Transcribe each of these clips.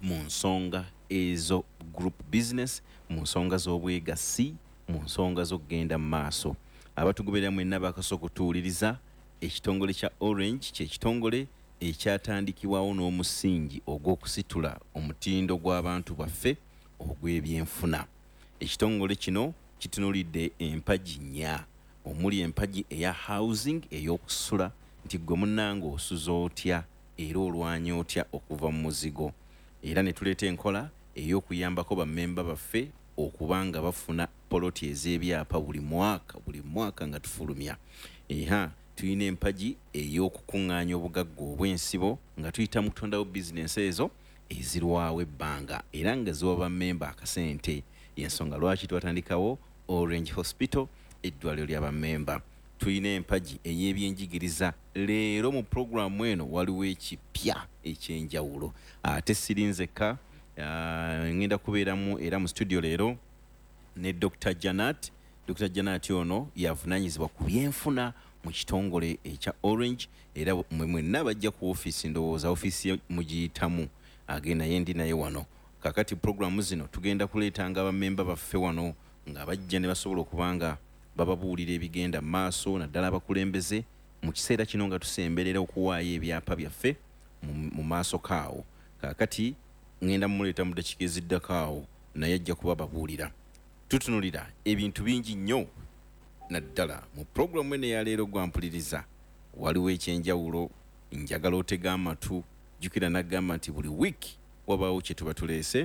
mu nsonga ezo group business, mu nsonga z'obwegassi, mu nsonga z'okugenda mu maaso. Abatugoberera mwenna bakasooka okutuwuliriza ekitongole kya Orange ky'ekitongole ekyatandikibwawo n'omusingi ogw'okusitula omutindo gw'abantu baffe ogw'ebyenfuna. Ekitongole kino kitunulidde empagi nnya, omuli empagi eya housing ey'okusula, nti gwe munnange osuza otya era olwanya otya okuva mu muzigo, era ne tuleeta enkola ey'okuyambako bammemba baffe okuba nga bafuna poloti ez'ebyapa buli mwaka nga tufulumya. Tulina empagi ey'okukuŋŋaanya obugagga obw'ensibo nga tuyita mu kutondawo bizinensi ezo ezirwawo ebbanga era nga ziwa bammemba akasente. Y'ensonga lwaki twatandikawo Orange Hospital, eddwaliro lya bammemba. Tulina empagi ey'ebyenjigiriza. Leero mu puroguramu eno waliwo ekipya ekyenjawulo. Ate sirinzeka ngenda kubeeramu era mu studio leero ne Dr. Janat. Dr. Janat ono yavunaanyizibwa ku byenfuna mu kitongole ekya Orange, era mwenna bajja ku ofiisi, ndowooza ofiisi mugiyitamu, agenda yendi naye wano. Kakati programu zino tugenda kuleetanga bammemba baffe wano nga bajja ne basobola okubanga bababuulira ebigenda maaso, naddala abakulembeze mu kiseera kino nga tusemberera okuwaayo ebyapa byaffe mu maaso kaawo. Kakati ngenda mmuleeta mu ddakiika eziddako awo, naye ajja kuba babuulira. Tutunulira ebintu bingi nnyo naddala mu programu eno eyaleero gwampuliriza. Waliwo ekyenjawulo, njagala otega amatu, jjukira n'agamba nti buli wiiki wabaawo kye tuba tuleese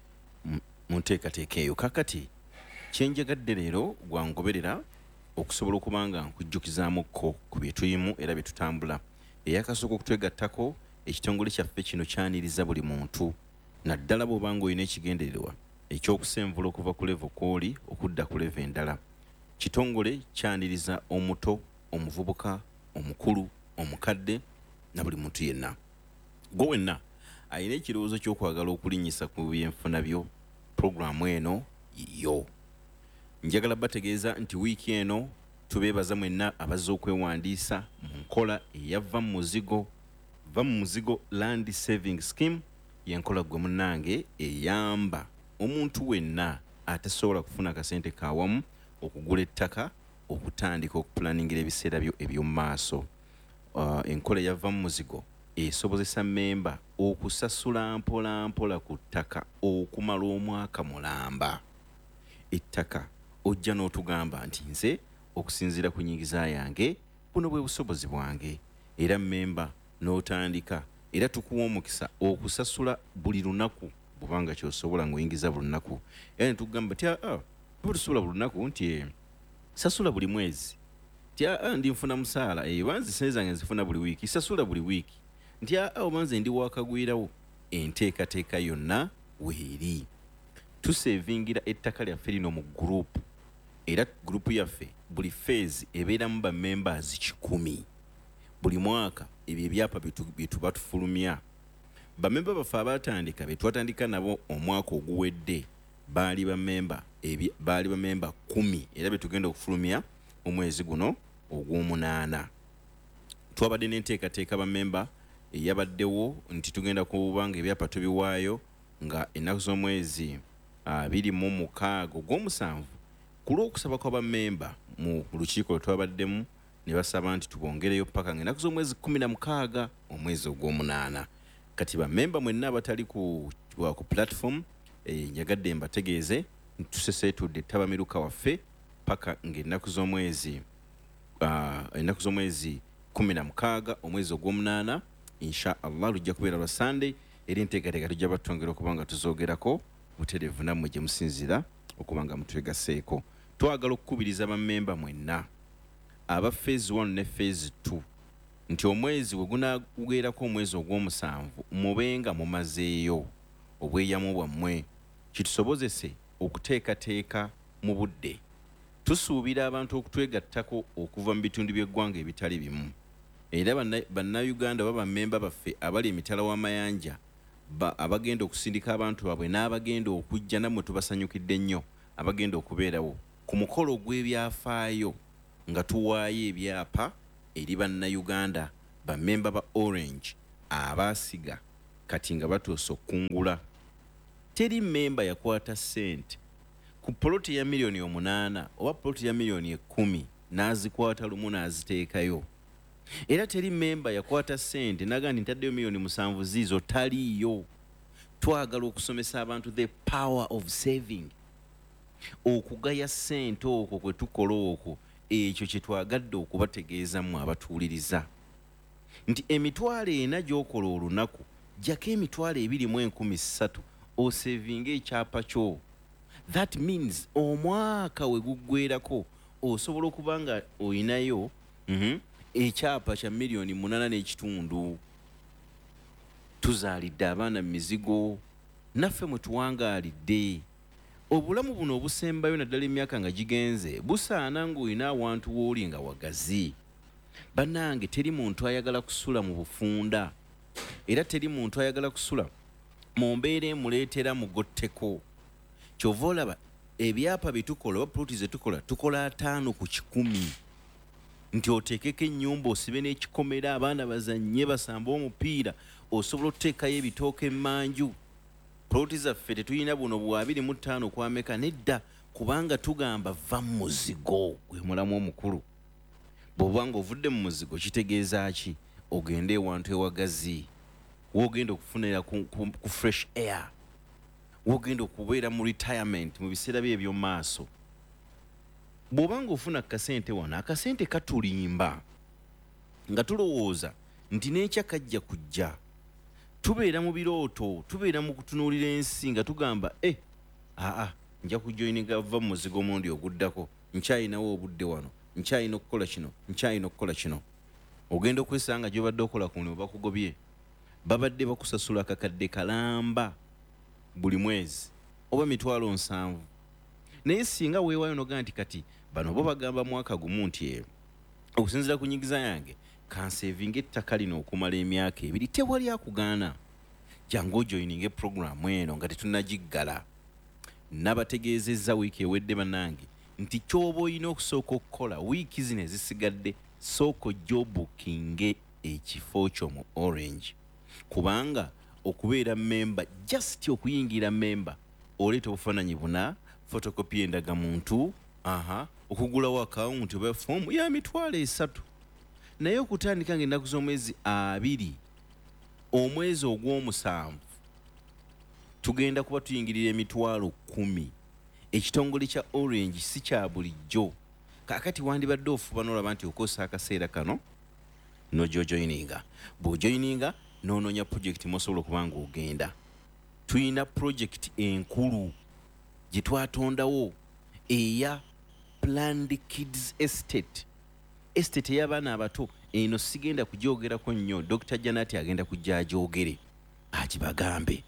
mu nteekateeka eyo. Kakati kyenjagadde leero gwangoberera okusobola okuba nga nkujjukizaamuko ku bye tuyimu era bye tutambula. Eyakasooka okutwegattako, ekitongole kyaffe kino kyaniriza buli muntu, naddala bw'oba nga olina ekigendererwa ekyokusenvula okuva ku levo kw'oli okudda ku levo endala. Kitongole kyaniriza omuto, omuvubuka, omukulu, omukadde na buli muntu yenna. Gwe wenna ayina ekirowoozo ky'okwagala okulinnyisa ku byenfuna byo, puroguramu eno yiyo. Njagala bategeeza nti wiiki eno tubeebaza mwenna abazze okwewandiisa mu nkola eyava mu muzigo. Va mu muzigo Land Saving Scheme y'enkola gwe munnange eyamba omuntu wenna atasobola kufuna akasente kawamu okugula ettaka, okutandika okupulaningira ebiseera byo eby'omu maaso. Enkola eyava mu muzigo esobozesa mmemba okusasula mpola mpola ku ttaka okumala omwaka mulamba. Ettaka ojja n'otugamba nti nze okusinziira ku nyingiza yange buno bwe busobozi bwange, era mmemba n'otandika era tukuwa omukisa okusasula buli lunaku bubanga kyosobola ng'oyingiza buli lunaku. Era ne tugamba ti tusobola buli lunaku nti sasula buli mwezi, ti ndi nfuna musaala banzi sente zange nzifuna buli wiiki, sasula buli wiiki, nti obanze ndi wakagwirawo. Enteekateeka yonna weeri. Tusevingira ettaka lyaffe lino mu gurupu, era gurupu yaffe buli phase ebeeramu bammembers 100. Buli mwaka ebyo ebyapa bye tuba tufulumya. Bammemba baffe abatandika be twatandika nabo omwaka oguwedde baali bammemba 10 era be tugenda okufulumya omwezi guno ogw'omunaana. Twabadde n'enteekateeka bammemba eyabaddewo nti tugenda kuba nga ebyapa tubiwaayo nga ennaku z'omwezi 26 ogw'omusanvu ku lw'okusaba kwa bammemba mu lukiiko lwe twabaddemu ne basaba nti tubongereyo paka ng'ennaku z'omwezi 16 omwezi ogw'omunaana. Kati bammemba mwenna abatali ku platform njagadde mbategeeze tuseseetudde ettabamiruka waffe paka ng'ennaku z'omwezi 16 omwezi ogw'omunaana insha Allah lujja kubeera lwa Sunday, era enteekateeka tujja batwongera okuba nga tuzoogerako butereevu nammwe gye musinzira okuba nga mutwegaseeko. Twagala okukubiriza bammemba mwenna aba phase 1 ne phase 2 nti omwezi bwe gunaagugeerako omwezi ogw'omusanvu mubenga mumazeeyo obweyamu bwammwe, kitusobozese okuteekateeka mu budde. Tusuubira abantu okutwegattako okuva mu bitundu by'eggwanga ebitali bimu, era bannayuganda baba bammemba baffe abali emitala w'amayanja abagenda okusindika abantu baabwe n'abagenda okujja nammwe tubasanyukidde nnyo abagenda okubeerawo ku mukolo gw'ebyafaayo nga tuwaayo ebyapa eri bannayuganda bammemba ba Orange abaasiga kati nga batuuse okungula. Teri memba yakwata ssente ku poloti ya miliyoni 8 oba poloti ya miliyoni 10 n'azikwata lumu n'aziteekayo. Era teri memba yakwata ssente naga nti ntaddeyo miliyoni 7 ziizo taliiyo. Twagala okusomesa abantu the power of saving. Okugaya ssente okwo kwe tukola okwo ekyo kye twagadde okubategeezamu abatuuliriza nti emitwalo 4 gy'okola olunaku jjako emitwalo 2,300 osevinga ekyapa kyo. That means omwaka we guggweerako osobola okuba nga oyinayo ekyapa kya miliyoni 8.5. Tuzaalidde abaana mizigo naffe mwe tuwangaalidde. Obulamu buno obusembayo naddala emyaka nga gigenze busaana ng'olina awantu w'oli nga wagazi. Bannange teri muntu ayagala kusula mu bufunda era teri muntu ayagala kusula mu mbeera emuleetera mugotteko. Kyova olaba ebyapa bye tukola oba poloti ze tukola 5 ku 100 nti oteekeko ennyumba osibe n'ekikomera abaana bazannye basamba omupiira osobola okuteekayo ebitooke emmanju. Poloti zaffe tetulina buno bwa 25 kwameka nedda kubanga tugamba va mu muzigo gwe mulamu omukulu. Bw'oba ng'ovudde mu muzigo kitegeeza ki? Ogende ewantu ewagazi, wogenda okufunira ku fresh air, wogenda okubeera mu retirement mu biseera bye eby'omu maaso. Bw'oba ng'ofuna akasente wano akasente katulimba nga tulowooza nti n'ekya kajja kujja. Tubeera mu birooto, tubeera mu kutunuulira ensi nga tugamba nja kujoyininga va mu muzigo omundi oguddako, nkyayinawo obudde wano, nkyayina okukola kino, nkyayina okukola kino. Ogenda okwesanga gy'obadde okola kuno bakugobye. Babadde bakusasula kakadde kalamba buli mwezi oba 7,000. Naye singa weewaayo noga nti kati bano bo bagamba mwaka gumu nti okusinziira ku nyigiza yange kansevinga ettaka lino okumala emyaka 2 tewali akugaana. Jangu ojoyininga puroguramu eno nga tetunnagiggala. Nabategeezezza wiiki ewedde bannange nti ky'oba olina okusooka okukola wiiki zino ezisigadde sooka ojja obukinge ekifo kyo mu Orange. Kubanga okubeera memba just okuyingira memba oleeta obufaananyi buna fotokopi endagamuntu okugulawo akawunti oba foomu ya 3,000. Naye okutandika ng'ennaku z'omwezi 2 omwezi ogw'omusanvu tugenda kuba tuyingirira 10,000. Ekitongole kya Orange si kya bulijjo. Kaakati wandibadde ofuba n'olaba nti okosa akaseera kano n'ojoyininga. Bw'ojoyininga n'onoonya projekiti mw'osobola okuba ng'ogenda. Tuyina projekiti enkulu gye twatondawo eya Planned Kids Estate. Estate ey'abaana abato eno sigenda kugyogerako nnyo. Dr. Janati agenda kujja agyogere agibagambe.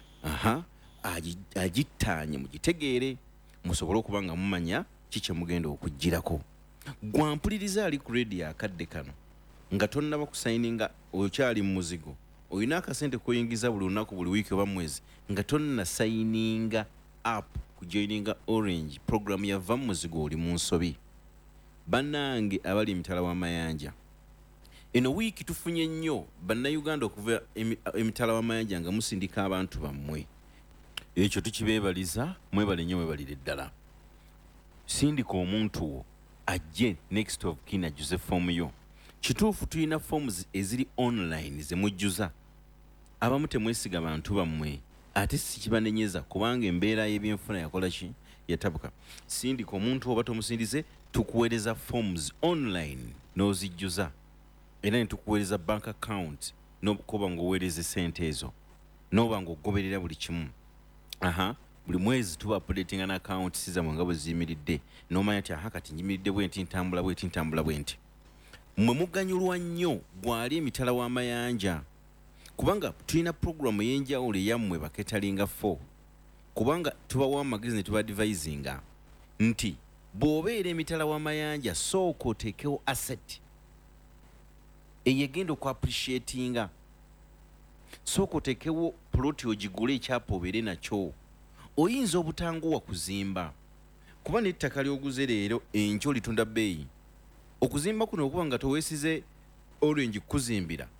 Agittaanye mugitegeere musobole okuba nga mumanya kikye mugenda okugirako. Gwampuliriza ali ku radio akadde kano nga tonnaba kusayininga okyali mu muzigo. Oyina akasente koyingiza buli lunaku buli wiiki oba mwezi nga tonna sayininga app kujoininga Orange program ya va mu muzigo oli mu nsobi. Bannange abali emitala w'amayanja. Eno wiiki tufunye nnyo bannayuganda okuva emitala w'amayanja nga musindika abantu bammwe. Ekyo tukibeebaliza, mwebale nnyo mwebalire ddala. Sindika omuntu wo ajje next of kin ajjuze foomu yo. Kituufu tulina forms eziri online ze mujjuza. Abamu temwesiga bantu bammwe ate sikibanenyeza kubanga embeera y'ebyenfuna yakola ki yatabuka. Sindika omuntu oba tomusindize tukuweereza forms online n'ozijjuza. Era ne tukuweereza bank account n'okuba ng'oweereza ssente ezo n'oba ng'ogoberera buli kimu. Buli mwezi tuba updatinga na account sizammwe nga bwe ziyimiridde n'omanya nti kati njimiridde bwenti ntambula bwenti ntambula bwenti. Mmwe muganyulwa nnyo gwali emitala w'amayanja kubanga tulina programu ey'enjawulo eyammwe baketalinga 4 kubanga tubawa amagezi ne tubadvisinga nti bw'obeera emitala w'amayanja sooka oteekewo asset eyegenda okwapreciatinga. Sooka oteekewo ploti ogigule ekyapa obeere nakyo. Oyinza obutanguwa kuzimba kuba n'ettaka ly'oguze leero enkyo litunda bbeeyi. Okuzimba kuno okuba nga toweesize Orange kuzimbira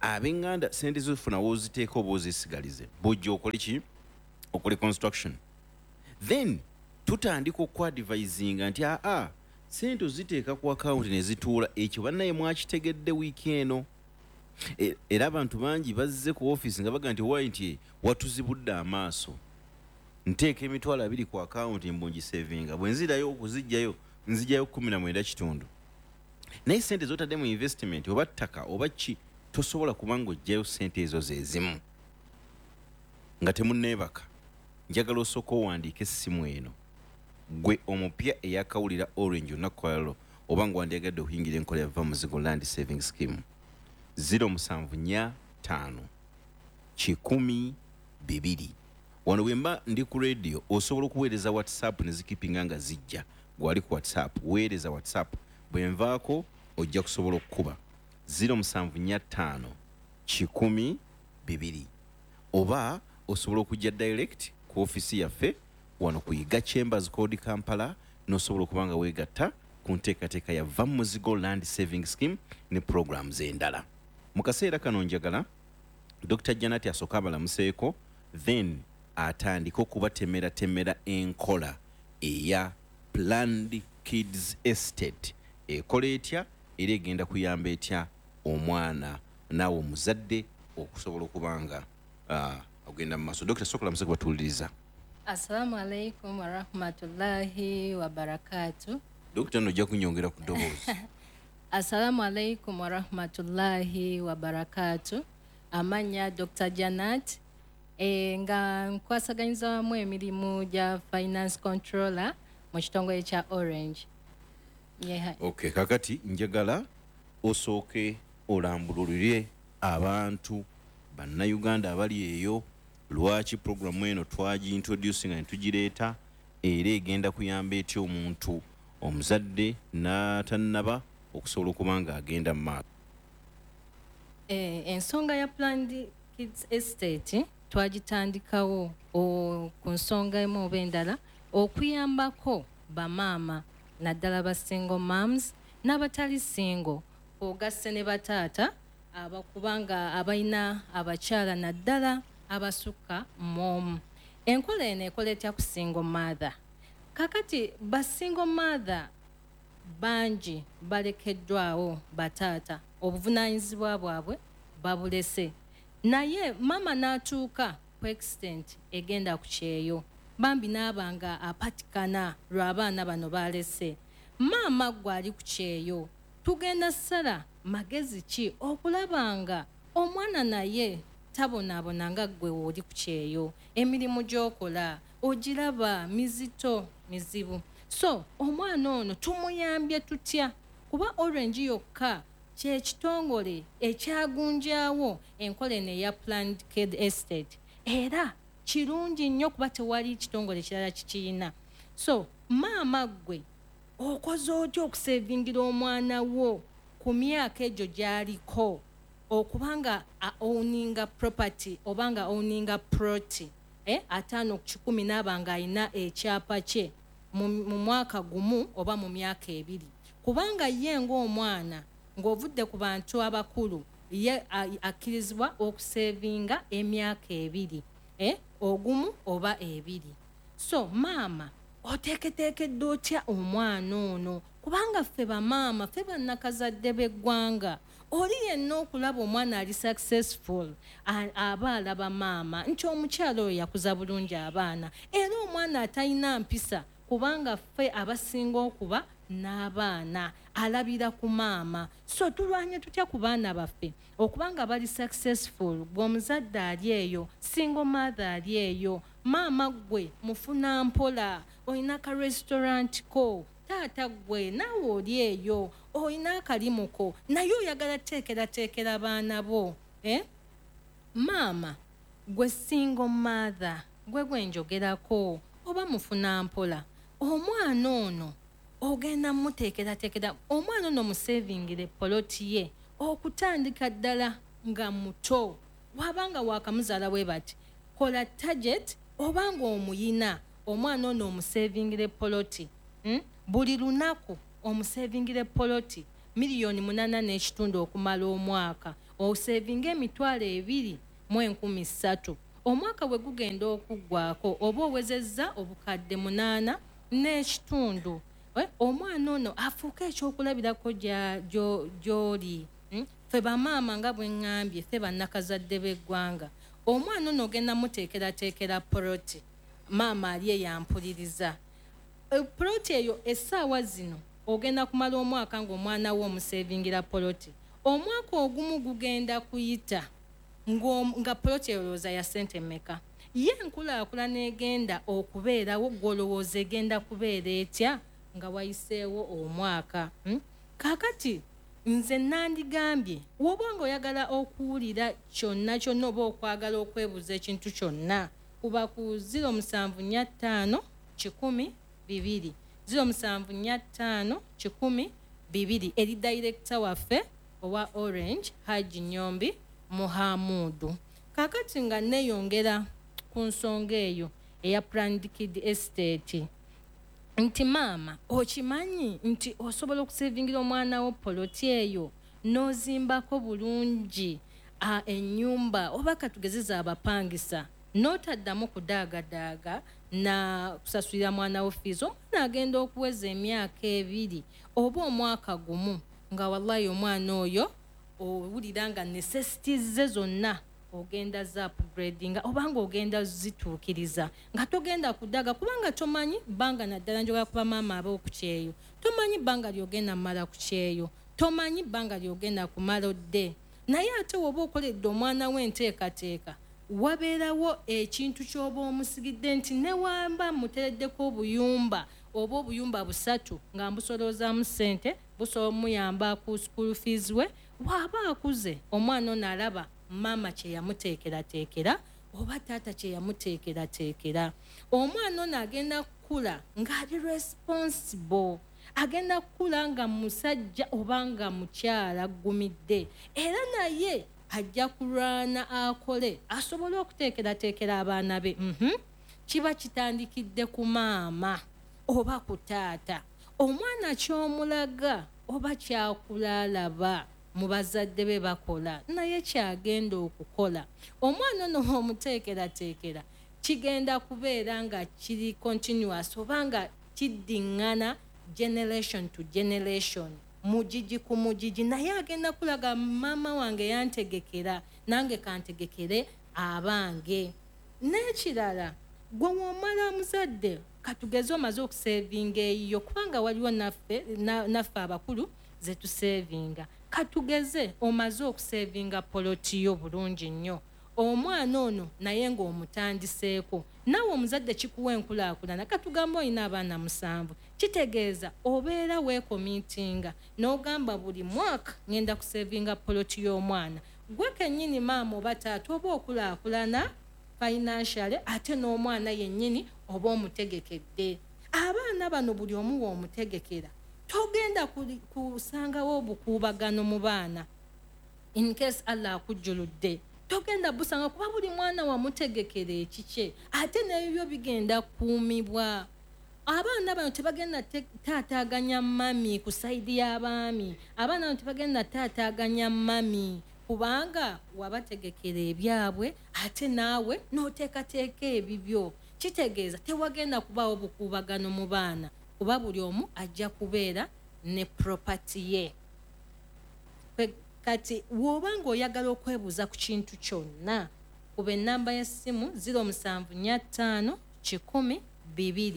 ab'enganda sente zofuna woziteeka oba ozisigalize bujja okole ki okole construction then tutandika okwadvisinga nti sente oziteeka ku akawunti ne zituula ekyo bannaye mwakitegedde wiiki eno era abantu bangi bazze ku ofiisi nga baga nti owayi nti watuzibudde amaaso nteeka emitwalo 2 ku akawunti mbungisevinga bwe nzirayo okuzijjayo nzijjayo 19 kitundu naye sente zotadde mu investment oba ttaka oba ki tosobola kubanga ojjayo sente ezo zezimu nga temunneebaka njagala osooka owandiika essimu eno gwe omupya eyakawulira Orange olunaku lwalero oba nga wandyagadde okuyingira enkola ya Vamuzigo Land Saving Scheme 075 102 wano wemba ndi ku radio osobola okuweereza WhatsApp ne zikipinga nga zijja gwali ku WhatsApp weereza WhatsApp bwe nvaako ojja kusobola okukuba 075 102 oba osobola okujja direct ku ofisi yaffe wano kuyiga Chambers Code Kampala n'osobola okubanga weegatta ku nteekateeka ya Vamuzigo Land Saving Scheme ne programs endala mu kaseera kano njagala Dr. Janet asooka abalamuseeko then atandika okubatemera enkola eya Planned Kids Estate ekola etya era egenda kuyamba etya omwana naawe omuzadde okusobola okubanga ogenda mu maaso. Dr. Sokola museko batuuliriza. Assalamu alaikum wa rahmatullahi wa barakatuh. Dr. nojja kunyongera ku ddoboozi. Assalamu alaikum wa rahmatullahi wa barakatuh. Amanya Dr. Janet nga nkwasaganyiza wamu emirimu gya finance controller mu kitongole kya Orange. Okay, kakati njagala osooke olambululire abantu bannayuganda abali eyo lwaki programu eno introducing and tugireeta era egenda kuyamba etya omuntu omuzadde n'atannaba okusobola okubanga agenda mu maaso. Ensonga ya Planned Kids Estate twagitandikawo ku nsonga emu oba endala okuyambako bamaama naddala ba single moms n'abatali single ogasse ne bataata abakubanga abalina abakyala naddala abasukka mom. Enkola eno ekola etya ku single mother? Kakati ba single mother bangi balekeddwawo bataata obuvunaanyizibwa bwabwe babulese naye mama n'atuuka ku extent egenda ku kyeyo bambi n'abanga apatikana lw'abaana bano balese maama gwali ku kyeyo tugenda sala magezi ki okulabanga omwana naye tabonaabona nga gwe oli ku kyeyo emirimu gy'okola ogiraba mizito mizibu so omwana ono tumuyambye tutya kuba Orange yokka kyekitongole ekyagunjaawo enkola eno eya Planned Kid Estate era kirungi nnyo kuba tewali ekitongole kirala kikiyina so maama gwe okoze otya okusevingira omwana wo ku myaka egyo gy'aliko okubanga owninga property obanga owninga proti 5 ku 10 n'abanga alina ekyapa kye mu mwaka gumu oba mu myaka 2 kubanga ye ng'omwana ng'ovudde ku bantu abakulu ye akkirizibwa okusevinga emyaka 2 ogumu oba 2 so maama oteeketeekedde otya omwana ono kubanga ffe bamaama ffe bannakazadde b'eggwanga oli yenna okulaba omwana ali successful aba alaba maama nti omukyala oyo yakuza bulungi abaana era omwana atalina mpisa kubanga ffe abasinga okuba n'abaana alabira ku maama so tulwanye tutya ku baana baffe okubanga bali successful bw'omuzadde ali eyo single mother ali eyo maama gwe mufuna mpola olina ka restaurant ko taata gwe naawe oli eyo olina akalimuko naye oyagala teekerateekera baana bo maama gwe single mother gwe gwenjogerako oba mufuna mpola omwana ono ogenda muteekerateekera omwana ono musevingire poloti ye okutandika ddala nga muto wabanga wakamuzaala we bati kola target obanga omuyina omwana ono omusevingire poloti buli lunaku omusevingire poloti $8.5 million okumala omwaka osevinga $2,300 omwaka bwe gugenda okuggwako oba owezezza obukadde 8 n'ekitundu. Omwana ono afuuka ekyokulabirako gy'oli. Ffe bamaama nga bwe ŋŋambye ffe bannakazadde b'eggwanga. Omwana ono ogenda muteekerateekera poloti. Maama ali eyampuliriza. Poloti eyo essaawa zino ogenda kumala omwaka ng'omwana wo omuseevingira poloti. Omwaka ogumu gugenda kuyita nga poloti erowooza ya ssente mmeka. Ye enkulaakulana egenda okubeerawo gw'olowooza egenda kubeera etya nga wayiseewo omwaka. Kaakati nze nandigambye woba nga oyagala okuwulira kyonna kyonna oba okwagala okwebuuza ekintu kyonna kuba ku 0745 10 2 0745 10 2 eri director waffe owa Orange Haji Nyombi Muhamudu. Kakati nga neeyongera ku nsonga eyo eya Planned Kid Estate nti maama okimanyi nti osobola okusevingira omwana wo poloti eyo n'ozimbako bulungi ennyumba oba katugezeza abapangisa n'otaddamu kudaagadaaga na kusasulira mwana wo fees. Omwana agenda okuweza emyaka 2 oba omwaka gumu nga wallahi omwana oyo owulira nga necessities ze zonna ogenda za upgrading obanga ogenda zituukiriza nga togenda kudaga kubanga tomanyi banga naddala njogera kuba maama ab'okukyeyo tomanyi banga lyogenda mala ku kyeyo tomanyi banga lyogenda kumala odde naye ate woba okoledde omwana w'enteekateeka wabeerawo ekintu ky'oba omusigidde nti ne wamba mutereddeko obuyumba oba obuyumba 3 nga mbusolozaamu ssente busobola omuyamba ku school fees we waaba akuze omwana ono alaba maama kye yamuteekerateekera oba taata kye yamuteekerateekera. Omwana ono agenda kukula ng'ali responsible, agenda kukula nga musajja oba nga mukyala aggumidde era naye ajja kulwana akole asobole okuteekerateekera abaana be. Kiba kitandikidde ku maama oba ku taata. Omwana ky'omulaga oba kyakulalaba mu bazadde be bakola naye kyagenda okukola. Omwana ono omuteekerateekera kigenda kubeera nga kiri continuous oba nga kiddiŋŋana generation to generation, mugigi ku mugigi, naye agenda kulaga maama wange yantegekera nange kantegekere abange. N'ekirala gwe womala muzadde katugeze omaze okusevinga eyo kubanga waliwo naffe abakulu ze tusevinga. Katugeze omaze okusevinga poloti yo bulungi nnyo. Omwana ono naye ng'omutandiseeko nawe omuzadde kikuwa enkulaakulana. Katugamba olina abaana 7 kitegeeza obeera weekomitinga n'ogamba buli mwaka ngenda kusevinga poloti y'omwana. Gwe kennyini maama oba taata oba okulaakulana financially ate n'omwana yennyini oba omutegekedde. Abaana bano buli omu w'omutegekera togenda kusangawo obukuubagano mu baana. In case Allah akujjuludde togenda busanga kuba buli mwana wamutegekera ekikye ate n'ebyo bigenda kuumibwa. Abaana bano tebagenda taataaganya mami ku sayidi y'abaami. Abaana bano tebagenda taataaganya mami kubanga wabategekera ebyabwe ate naawe n'oteekateeka ebibyo. Kitegeeza tewagenda kubaawo bukuubagano mu baana kuba buli omu ajja kubeera ne property ye. Kati woba ng'oyagala okwebuuza ku kintu kyonna kuba ennamba y'essimu 0745 10 2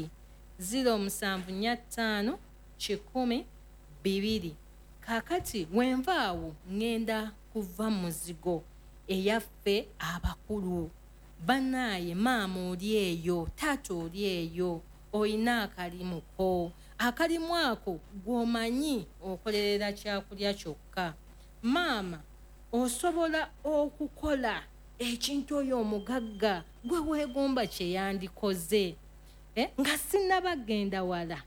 0745 10 2. Kaakati wenvaawo ngenda kuva muzigo eyaffe abakulu. Bannaaye maama oli eyo, taata oli eyo, oyina akalimuko. Akalimu ako gw'omanyi okolerera kyakulya kyokka. Maama osobola okukola ekintu oyo omugagga gwe weegomba kye yandikoze. Nga sinnabagenda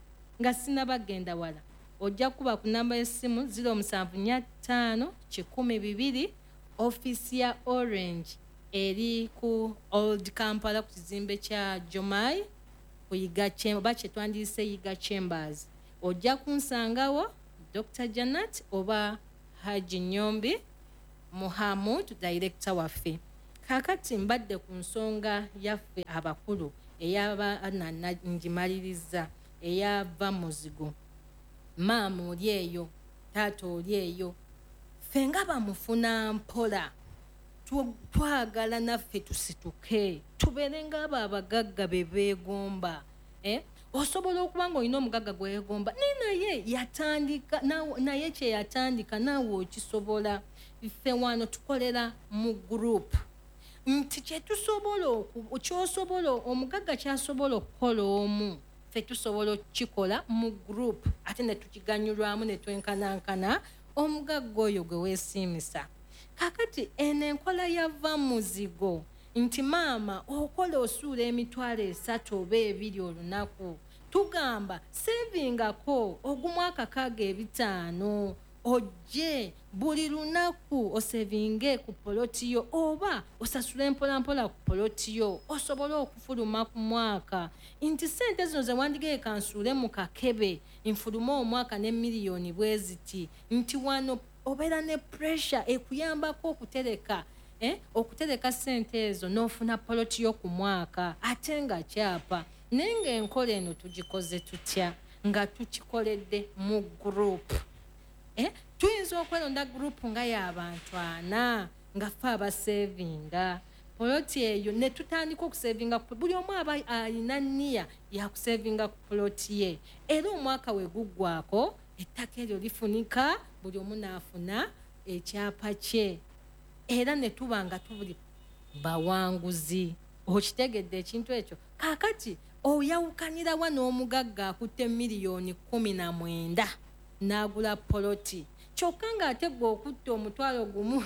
wala ojja kuba ku namba y'essimu 0745 10 2 office ya Orange eri ku Old Kampala ku kizimbe kya Jomai ku Yiga Chamber kye twandiyise Yiga Chambers. Ojja kunsangawo Dr. Janet oba Haji Nyombi Muhammad director waffe. Kakati mbadde ku nsonga yaffe abakulu ey'abaana ngimaliriza eyava muzigo. Maama oli eyo, taata oli eyo, ffe nga bamufuna mpola twagala naffe tusituke tubeere ng'abo abagagga be beegomba. Osobola okuba ng'olina omugagga gwegomba naye yatandika naye kye yatandika naawe okisobola. Ffe wano tukolera mu group nti kyosobola omugagga kyasobola okukola omu ffe tusobola okukikola mu group ate ne tukiganyulwamu ne twenkanankana omugagga oyo gwe weesiimisa. Kakati eno enkola yava muzigo nti maama okola osuula emitwalo 3 oba 2 olunaku, tugamba savingako ogumwaka 500 ojje buli lunaku osevinge ku polotiyo oba osasule mpolampola ku polotiyo osobole okufuluma ku mwaka. Nti sente zino ze wandigeye kansuule mu kakebe nfuluma omwaka ne miliyoni bwe ziti nti wano obeera ne pressure ekuyambako okutereka sente ezo n'ofuna polotiyo ku mwaka ate nga kyapa. Naye ng'enkola eno tugikoze tutya? Nga tukikoledde mu group. Tuyinza okwelonda group nga y'abantu 4 nga ffe abasevinga poloti eyo ne tutandika okusevinga buli omu aba alina nniya yakusevinga ku poloti ye, era omwaka we guggwako ettaka eryo lifunika buli omu n'afuna ekyapa kye era ne tuba nga tubuli bawanguzi. Okitegedde ekintu ekyo? Kaakati oyawukanirawa n'omugagga akutte miliyoni 19 n'agula poloti kyokka ng'ate gwe okutta omutwalo gumu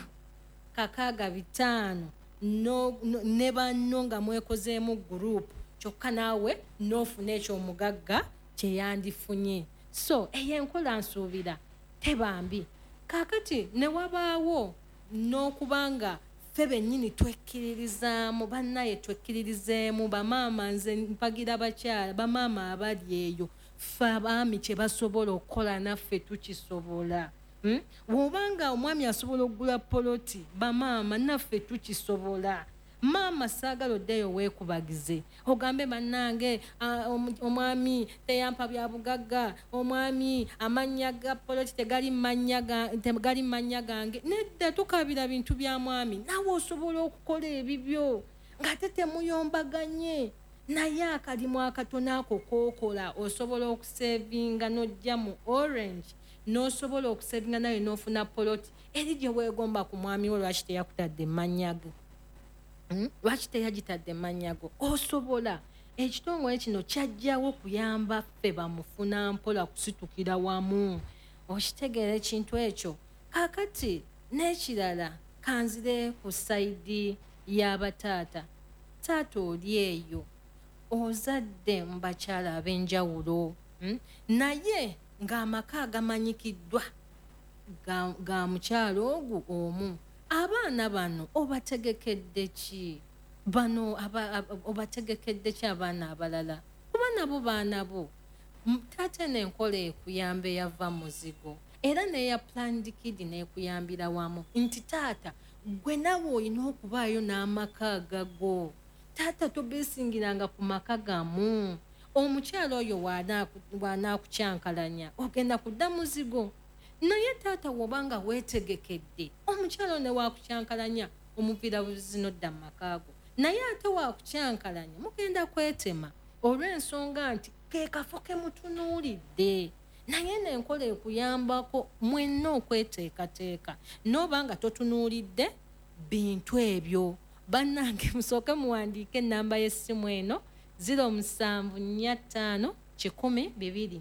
650 ne banno nga mwekozeemu gurupu kyokka naawe n'ofuna ekyo omugagga kye yandifunye. So ey'enkola nsuubira tebambi. Kaakati ne wabaawo n'okubanga ffe bennyini twekkiririzaamu bannaye twekkiririzeemu bamaama nze mpagira bakyala bamaama abali eyo ffe abaami kye basobola okukola naffe tukisobola. Bw'obanga omwami asobola okugula poloti bamaama naffe tukisobola. Maama saagala oddeyo weekubagize ogambe bannange omwami teyampa bya bugagga, omwami amannya ga poloti tegali mannya gange. Nedda tukabira bintu bya mwami nawe osobola okukola ebibyo ng'ate temuyombaganye. Naye akalimu akatono ako kookola osobola okusevinga n'ojja mu Orange n'osobola okusevinga naye n'ofuna poloti eri gye weegomba ku mwami wo lwaki teyakutadde mannya ge. Lwaki teyagitadde mannya go? Osobola. Ekitongole kino kyajjawo kuyamba ffe bamufuna mpola kusitukira wamu. Okitegeera ekintu ekyo? Kaakati n'ekirala kanzire ku sayidi y'abataata. Taata oli eyo ozadde mu bakyala ab'enjawulo naye ng'amaka agamanyikiddwa ga mukyalo ogwo omu. Abaana bano obategekedde ki? Bano obategekedde ki abaana abalala? Kuba nabo baana bo. Taata n'enkola ekuyamba eyava muzigo era n'eya Planned Kid n'ekuyambira wamu nti taata gwe nawe olina okubaayo n'amaka agago. Taata tobeesingiranga ku maka gamu. Omukyalo oyo bw'anaakukyankalanya ogenda kudda muzigo. Naye taata wobanga weetegekedde omukyalo ne waakukyankalanya omuviira buzizi n'odda mu makaago. Naye ate waakukyankalanya mugenda kwetema olw'ensonga nti ke kafo ke mutunuulidde. Naye n'enkola ekuyambako mwenna okweteekateeka n'oba nga totunuulidde bintu ebyo. Bannange musooke muwandiike ennamba y'essimu eno 07451002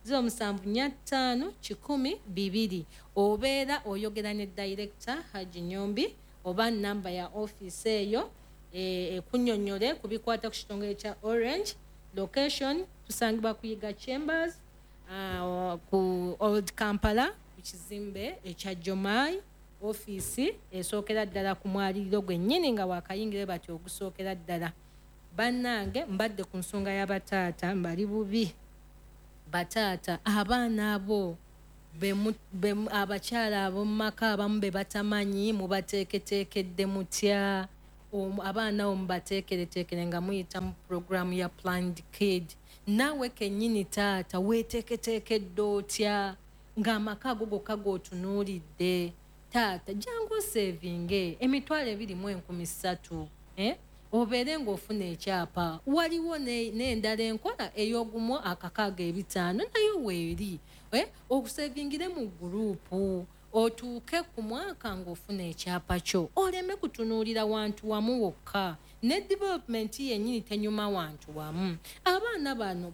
07451002. Obeera oyogera ne Director Haji Nyombi oba nnamba ya office eyo ekunnyonnyole ku bikwata ku kitongole kya Orange. Location tusangibwa ku Yiga Chambers ku Old Kampala ku kizimbe ekya Jomai. Office esookera ddala ku mwaliriro gwennyini nga wakayingire bati ogusookera ddala. Bannange mbadde ku nsonga y'abataata mbali bubi. Bataata abaana abo abakyala ab'omumaka abamu be batamanyi mubateeketeekedde mutya abaana mubateekereteekere nga muyita mu programu ya Planned Kid. Naawe kennyini taata weeteeketeekedde otya ng'amaka ago gokka g'otunuulidde? Taata jangu oseevinge $2,300 obeere ng'ofuna ekyapa. Waliwo n'endala enkola ey'ogumu $650 nayo weeri okusevingire mu guruupu otuuke ku mwaka ng'ofuna ekyapa kyo oleme kutunuulira wantu wamu wokka. Ne development yennyini tenyuma wantu wamu. Abaana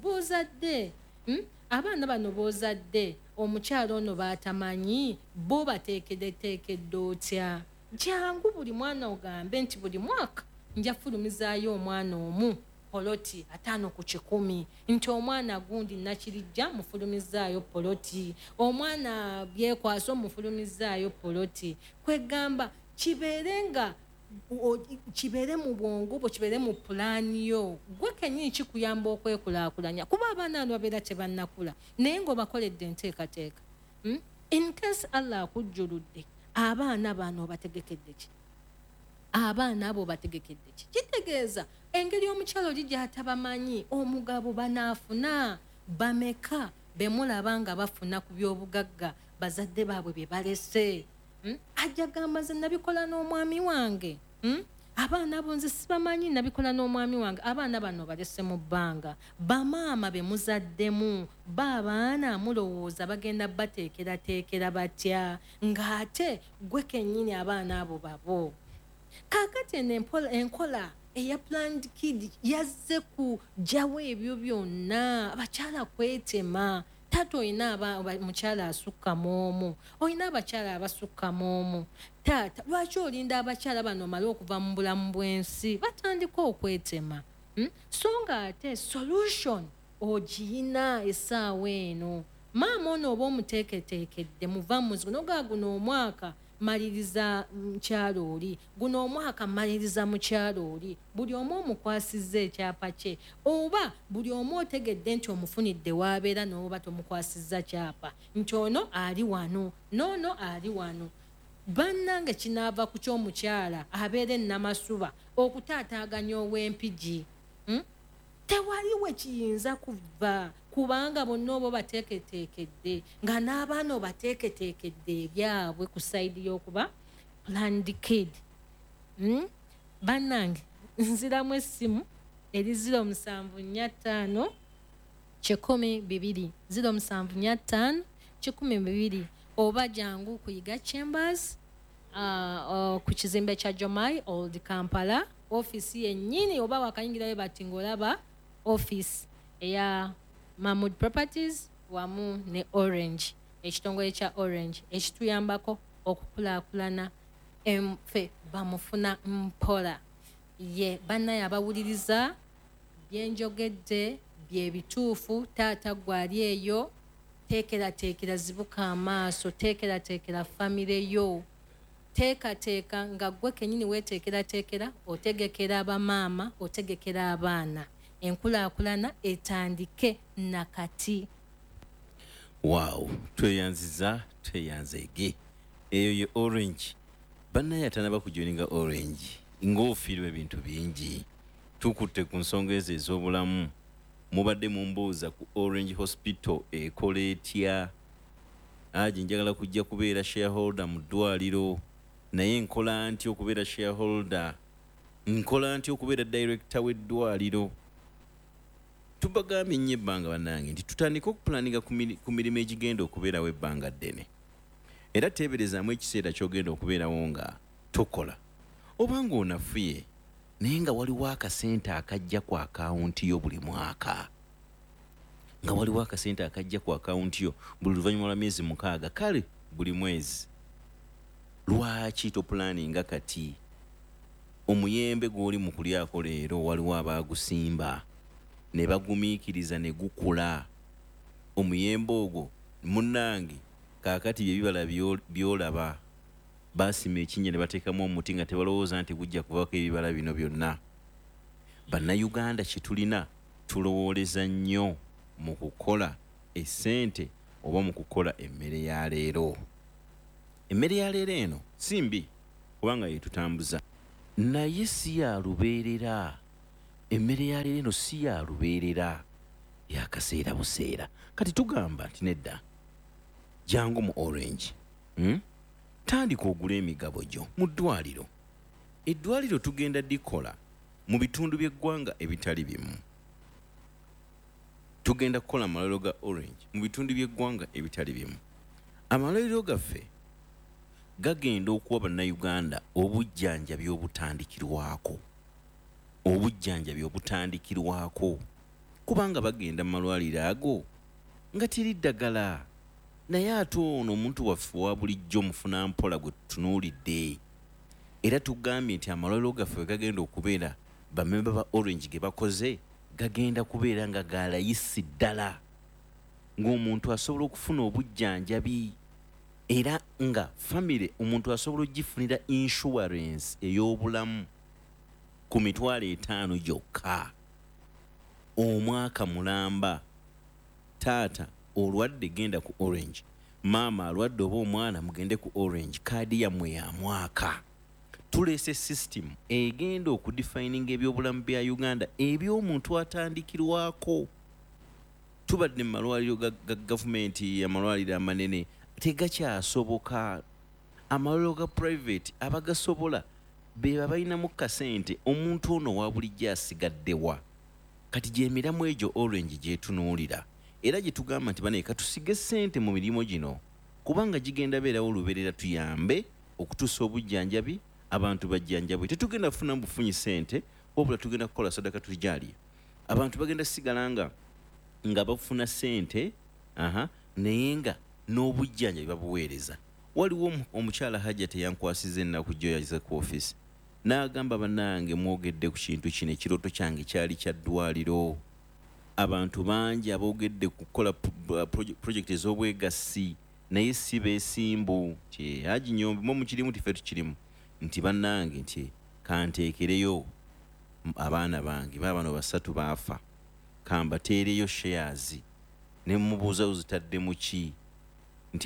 bano boozadde omukyala ono baatamanyi bo bateekeddetteekedde otya? Jangu buli mwana ogambe nti buli mwaka nja fulumizaayo omwana omu poloti 5/100 nti omwana gundi nakirijja mufulumizaayo poloti, omwana byekwasa mufulumizaayo poloti. Kwegamba kibeere mu bwongo bwo, kibeere mu pulaani yo. Gwe kennyini kikuyamba okwekulaakulanya kuba abaana abo babeera tebannakula naye ng'obakoledde enteekateeka. In case Allah akujjuludde abaana bano obategekedde ki? Abaana abo bategekedde ki? Kitegeeza engeri omukyalo oli gy'atabamanyi omugabo banaafuna bameka bemulaba nga bafuna ku by'obugagga bazadde baabwe bye balese. Ajja gamba nze nabikola n'omwami wange. Abaana abo nze sibamanyi nabikola n'omwami wange. Abaana bano balese mu bbanga. Bamaama be muzaddemu baabaana mulowooza bagenda bateekerateekera batya ng'ate gwe kennyini abaana abo babo. Kaakati enkola eya Planned Kid yazze kugyawo ebyo byonna abakyala kwetema. Taata olina mukyala asukkamu omu, olina abakyala abasukkamu omu. Taata lwaki olinda abakyala bano male okuva mu bulamu bw'ensi batandika okwetema? So nga ate solution ogiyina essaawa eno. Maama ono oba omuteeketeekedde muva muzigo nogaa guno omwaka maliriza mukyalo oli, guno omwaka maliriza mukyalo oli. Buli omu omukwasizza ekyapa kye oba buli omu otegedde nti omufunidde w'abeera n'oba tomukwasizza kyapa nti ono ali wano n'ono ali wano. Bannange kinaava ku ky'omukyala abeera ennamasuba okutaataaganya ow'empigi. Tewali we kiyinza kuva kubanga bonna oba bateeketeekedde nga n'abaana obateeketeekedde ebyabwe ku sayidi y'okuba Planned Kid. Bannange nziramu essimu eri 0745 102 0745 102 oba jangu kuyiga Chambers ku kizimbe kya Jomai Old Kampala office yennyini oba wakayingirayo bati ng'olaba office eya Mahmood Properties wamu ne Orange, ekitongole kya Orange ekituyambako okukulaakulana emfe bamufuna mpola. Ye bannaye abawuliriza byenjogedde bye bituufu. Taata gwali eyo teekerateekera zibuka amaaso, teekerateekera famire yo, teekateeka nga gwe kennyini weeteekerateekera otegekera abamaama otegekera abaana. Enkulaakulana etandike nakati. Wow, tweyanziza tweyanzeege. Eyo ye Orange. Bannaye atanaba kujoininga Orange ng'ofiirwa ebintu bingi. Tukutte ku nsonga ezo ez'obulamu. Mubadde mumbuuza ku Orange Hospital ekola etya? Njagala kujja kubeera shareholder mu ddwaliro naye nkola ntya okubeera shareholder? Nkola ntya okubeera director w'eddwaliro? Tubagambye nnyo ebbanga bannange nti tutandika okupulaninga ku mirimu egigenda okubeerawo ebbanga ddene. Era teeberezaamu ekiseera ky'ogenda okubeerawo nga tokola. Oba ng'onafuye naye nga waliwo akasente akajja ku akawunti yo buli mwaka. Nga waliwo akasente akajja ku akawunti yo buli luvannyuma lwa myezi 6 kale buli mwezi. Lwaki topulaninga kati? Omuyembe gw'oli mu kulyako leero waliwo abaagusimba ne bagumiikiriza ne gukula. Omuyembe ogwo munnange kaakati bye bibala byolaba. Baasima ekinnya ne bateekamu omuti nga tebalowooza nti gujja kuvaako ebibala bino byonna. Bannayuganda kye tulina tulowooleza nnyo mu kukola essente oba mu kukola emmere ya leero. Emmere ya leero eno si mbi kubanga yetutambuza, naye si ya lubeerera. Emmere ya leero eno si ya lubeerera, ya kaseera buseera. Kati tugamba nti nedda jangu mu Orange, tandika ogula emigabo gyo mu ddwaliro. Eddwaliro tugenda dikola mu bitundu by'eggwanga ebitali bimu. Tugenda kukola amalwaliro ga Orange mu bitundu by'eggwanga ebitali bimu. Amalwaliro gaffe gagenda okuwa bannayuganda obujjanjabi obutandikirwako. Obujjanjabi obutandikirwako. Kubanga bagenda mu malwaliro ago nga teri ddagala. Naye ate ono omuntu waffe wa bulijjo mufuna mpola gwe tutunuulidde. Era tugambye nti amalwaliro gaffe we gagenda okubeera bammemba ba Orange ge bakoze gagenda kubeera nga galayisi ddala, ng'omuntu asobola okufuna obujjanjabi era nga famire omuntu asobola ogifunira insurance ey'obulamu ku $5,000 gyokka omwaka mulamba. Taata olwadde genda ku Orange, maama alwadde oba omwana mugende ku Orange, kaadi yammwe ya mwaka. Tuleese system egenda okudefininga ebyobulamu bya Uganda eby'omuntu atandikirwako. Tubadde mu malwaliro ga gavumenti, amalwaliro amanene tegakyasoboka. Amalwaliro ga private abagasobola beba balinamu kasente, omuntu ono wa bulijjo asigaddewa. Kati gy'emiramu egyo Orange gyetunuulira era gye tugamba nti bane katusige ssente mu mirimu gino kubanga gigenda beerawo olubeerera tuyambe okutuusa obujjanjabi abantu bajjanjabwe. Tetugenda kufuna bufunyi ssente wabula tugenda kukola sadaka tulijaliya. Abantu bagenda sigala nga bafuna ssente naye nga n'obujjanjabi babuweereza. Waliwo omukyala Hajjati yankwasiza ennaku gyo yaze ku office n'agamba bannange mwogedde ku kintu kino, ekirooto kyange kyali kya ddwaliro. Abantu bangi aboogedde kukola project ez'obwegassi naye si beesimbu. Haji Nyombi mu mukirimu tiffe tukirimu nti bannange nti kanteekereyo abaana bange baabano 3 baafa, kambateereyo shares. Ne mubuuza uzitadde mu ki nti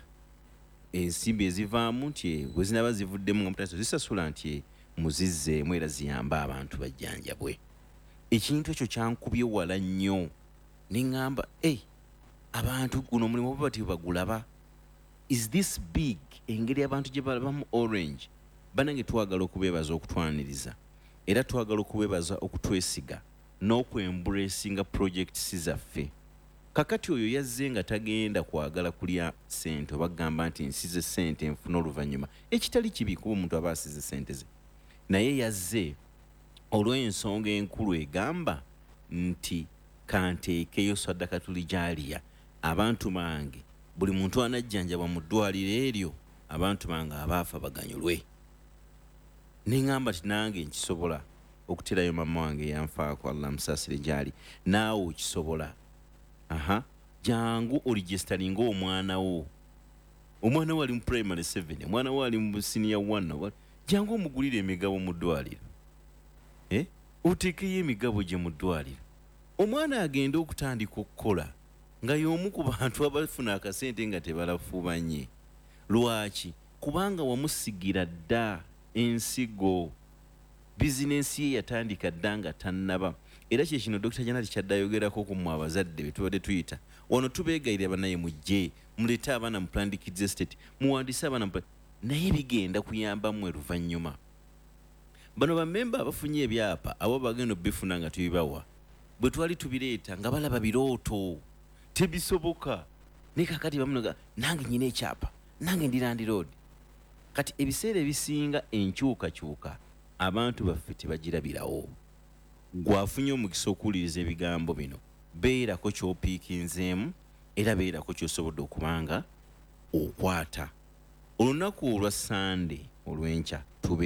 ensimbi ezivaamu nti bwe zinaba zivuddemu nga mutaso zisasula nti muzizzeemu era ziyamba abantu bajjanjabwe. Ekintu ekyo kyankubye wala nnyo ne ŋŋamba abantu guno omulimu bwe bati bagulaba. Is this big? Engeri abantu gye balabamu Orange. Banange twagala okubeebaza okutwaniriza era twagala okubeebaza okutwesiga n'okwembulesinga projects zaffe. Kakati oyo yazze nga tagenda kwagala kulya ssente bagamba nti nsize ssente nfuna oluvannyuma, ekitali kibi kuba omuntu aba asize ssente ze, naye yazze olw'ensonga enkulu egamba nti kanteekeyo sadaka tulijaliya abantu bange, buli muntu anajjanjabwa mu ddwaliro eryo abantu bange abaafa baganyulwe. Neŋŋamba nti nange nkisobola okuterayo mama wange yanfaako, Allah musaasire gyali, naawe okisobola. Jangu oligestalinga omwana wo. Omwana wo ali mu primary 7, omwana wo ali mu senior 1, jangu omugulire emigabo mu ddwaliro. Oteekeyo emigabo gye mu ddwaliro. Omwana agenda okutandika okukola nga y'omu ku bantu abafuna akasente nga tebalafubanye. Lwaki? Kubanga wamusigira dda ensigo. Bizinensi ye yatandika dda nga tannaba. Era kino Dr. Janati kyaddayogerako ku mmwe abazadde be tubadde tuyita. Wano tubeegayirira bannaye mujje mulete abaana mu Planned Kids Estate, muwandiise abaana naye bigenda kuyamba mmwe luvannyuma. Bano bammemba abafunye ebyapa abo bagenda obbifuna nga tubibawa bwe twali tubireeta nga balaba birooto tebisoboka. Ne kakati bamunoga nange nyina ekyapa, nange ndi Land Road. Kati ebiseera ebisinga enkyukakyuka abantu baffe tebagirabirawo. Gwafunye omukisa okuwuliriza ebigambo bino, beerako ky'opiikinzeemu era beerako ky'osobodde okubanga okwata. Olunaku olwa Sande olw'enkya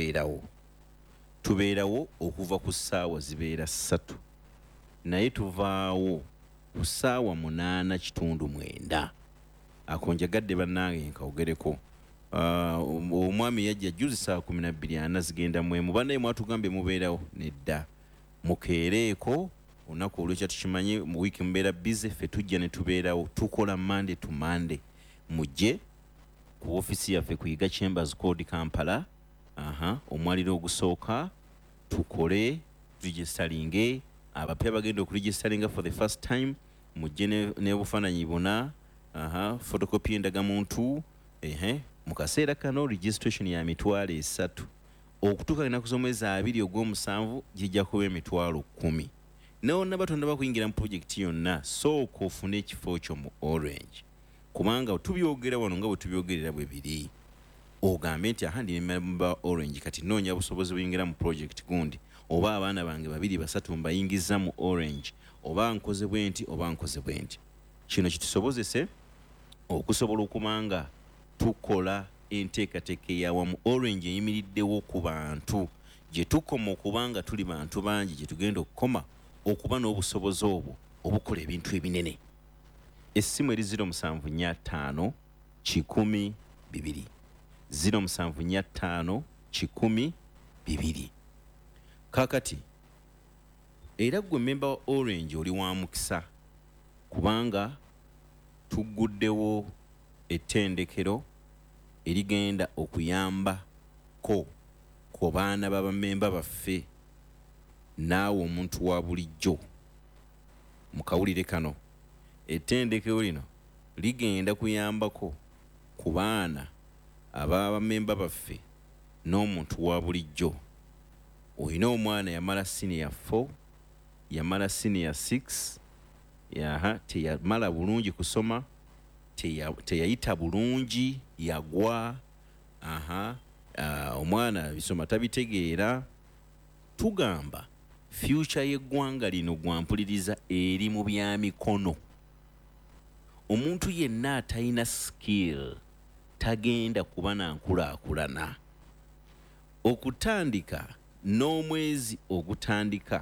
tubeerawo okuva ku ssaawa zibeera 3 naye tuvaawo ku ssaawa 8:9. Akonjagadde bannange nkawogereko. Omwami yajja juzi ssaawa 12 zigenda mwemu. Bannaye mwatugambye mubeerawo nedda. Mukeereeko olunaku olwekya tukimanyi mu wiiki mubeera busy ffe tujja ne tubeerawo tukola Monday to Monday mujje ku ofisi yaffe kuyiga Chambers Code Kampala omwaliro ogusooka tukole registaringe abapya bagenda okuregistaringa for the first time mujje ne bufaananyi buna photocopy endagamuntu mu kaseera kano registration ya mitwalo 3 okutuuka ennaku z'omwezi 2 ogw'omusanvu gijja kuba emitwalo 10 nonna batonda bakuyingira mu projekiti yonna sooka ofune ekifo kyo mu Orange kubanga tubyogera wano nga bwe tubyogerera bwe biri ogambe nti ndi memba Orange kati noonya busobozi buyingira mu projekiti gundi oba abaana bange 2-3 mbayingiza mu Orange oba nkoze bwenti oba nkoze bwenti kino kitusobozese okusobola okubanga tukola enteekateeka eyawamu Orange eyimiriddewo ku bantu gye tukoma okubanga tuli bantu bangi gye tugenda okukoma okuba n'obusobozi obwo obukola ebintu ebinene. Essimu eri 0745 10 2 0745 10 2. Kakati era gwe memba wa Orange oli wa mukisa kubanga tuguddewo ettendekero erigenda okuyamba ko baana b'abamemba baffe naawe omuntu wa bulijjo mu kawulire kano ettendekero lino ligenda kuyambako ku baana ab'abamemba baffe n'omuntu wa bulijjo. Olina omwana yamala senior 4 yamala senior 6 teyamala bulungi kusoma teyayita bulungi yagwa omwana bisoma tabitegeera tugamba future y'eggwanga lino gwampuliriza eri mu byamikono. Omuntu yenna atalina skill tagenda kuba na nkulaakulana. Okutandika n'omwezi ogutandika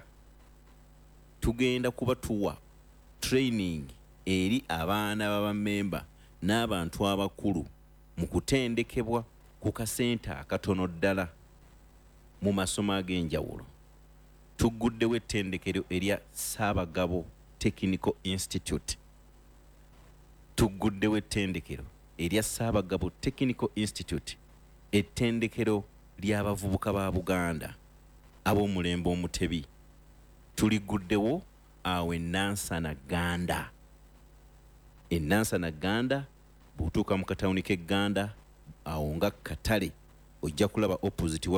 tugenda kuba tuwa training eri abaana b'abamemba n'abantu abakulu mu kutendekebwa ku kasenta akatono ddala mu masomo ag'enjawulo. Tuguddewo ettendekero erya Ssaabagabo Technical Institute. Tuguddewo ettendekero erya Ssaabagabo Technical Institute, ettendekero ly'abavubuka ba Buganda ab'omulembe omutebi. Tuliguddewo awo Nansana Ganda. Nansana Ganda bw'otuuka mu katawuni k'Egganda awo nga Katale ojja kulaba opposite